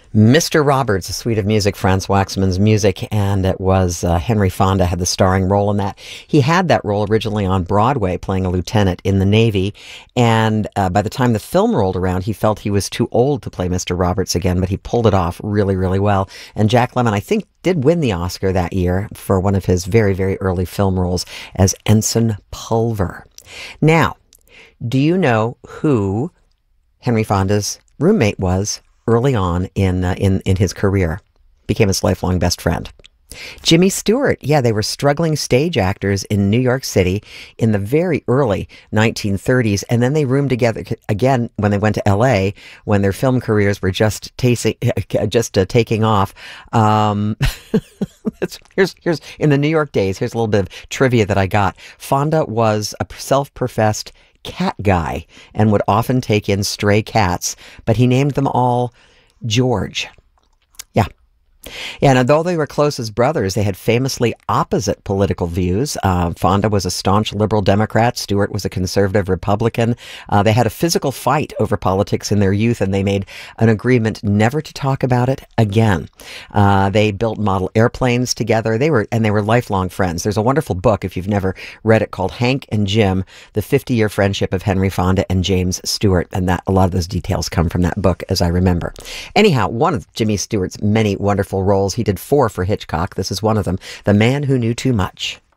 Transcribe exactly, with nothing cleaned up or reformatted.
Mister Roberts, a suite of music, Franz Waxman's music, and it was uh, Henry Fonda had the starring role in that. He had that role originally on Broadway, playing a lieutenant in the Navy, and uh, by the time the film rolled around, he felt he was too old to play Mister Roberts again, but he pulled it off really, really well. And Jack Lemmon, I think, did win the Oscar that year for one of his very, very early film roles as Ensign Pulver. Now, do you know who Henry Fonda's roommate was early on in uh, in in his career? Became his lifelong best friend. Jimmy Stewart. Yeah, they were struggling stage actors in New York City in the very early nineteen thirties, and then they roomed together again when they went to L A, when their film careers were just tasting, just uh, taking off. Um, here's here's in the New York days. Here's a little bit of trivia that I got. Fonda was a self-professed cat guy and would often take in stray cats, but he named them all George. Yeah. Yeah, and although they were close as brothers, they had famously opposite political views. Uh, Fonda was a staunch liberal Democrat. Stewart was a conservative Republican. Uh, they had a physical fight over politics in their youth, and they made an agreement never to talk about it again. Uh, they built model airplanes together. They were, and they were lifelong friends. There's a wonderful book, if you've never read it, called Hank and Jim: The fifty-year Friendship of Henry Fonda and James Stewart, and that a lot of those details come from that book, as I remember. Anyhow, one of Jimmy Stewart's many wonderful roles. He did four for Hitchcock. This is one of them, The Man Who Knew Too Much.